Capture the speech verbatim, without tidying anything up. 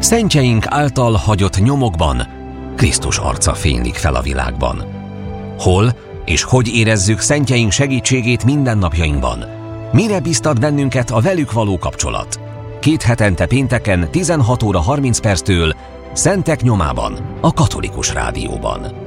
Szentjeink által hagyott nyomokban Krisztus arca fénylik fel a világban. Hol és hogy érezzük szentjeink segítségét mindennapjainkban? Mire biztat bennünket a velük való kapcsolat? Két hetente pénteken tizenhat óra harminc perctől Szentek nyomában, a Katolikus Rádióban.